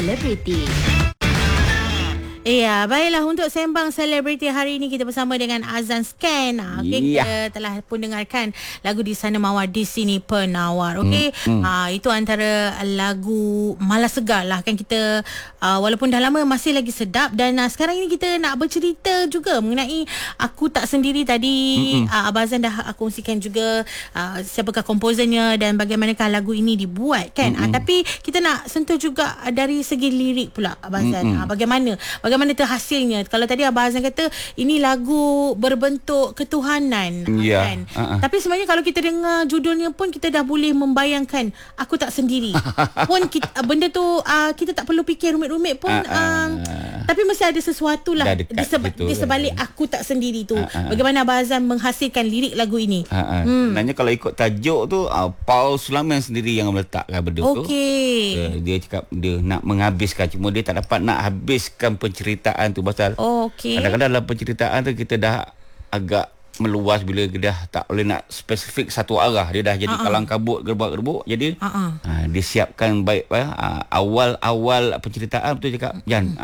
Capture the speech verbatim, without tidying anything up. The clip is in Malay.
Selebriti. Ya, baiklah, untuk sembang selebriti hari ini kita bersama dengan Azan Scan. Okey, Ya. kita telah pun dengarkan lagu Di Sana Mawar Di Sini Penawar. Okey, Hmm, hmm. ha, itu antara lagu Malas Segar lah kan kita, uh, walaupun dah lama masih lagi sedap. Dan uh, sekarang ini kita nak bercerita juga mengenai Aku Tak Sendiri tadi. uh, Abang Azan dah kongsikan juga uh, siapakah komposernya dan bagaimanakah lagu ini dibuat kan. uh, Tapi kita nak sentuh juga dari segi lirik pula Abang Azan. uh, Bagaimana Bagaimana terhasilnya. Kalau tadi Abang Azan kata ini lagu berbentuk ketuhanan, Ya. kan? Uh-uh. Tapi sebenarnya kalau kita dengar judulnya pun kita dah boleh membayangkan Aku Tak Sendiri. Pun kita, benda tu uh, kita tak perlu fikir rumit-rumit pun. Uh-uh. um, Tapi mesti ada sesuatu lah Dah dekat di, seba- situ. di sebalik Aku Tak Sendiri tu. Uh-uh. Bagaimana Abang Azan menghasilkan lirik lagu ini? Ha, hmm. Sebenarnya kalau ikut tajuk tu uh, Paul Sulaiman sendiri yang meletakkan benda tu. Okey. uh, Dia cakap dia nak menghabiskan, cuma dia tak dapat nak habiskan penceritaan tu. Pasal Okey. kadang-kadang dalam penceritaan tu kita dah agak meluas bila dia dah tak boleh nak spesifik satu arah. Dia dah jadi uh-uh. kalang kabut, gerbak-gerbuk. Jadi uh-uh. uh, dia siapkan baik uh, awal-awal penceritaan betul cakap Jan.